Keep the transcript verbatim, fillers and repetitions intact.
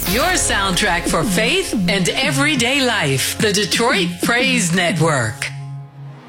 Your soundtrack for faith and everyday life. The Detroit Praise Network.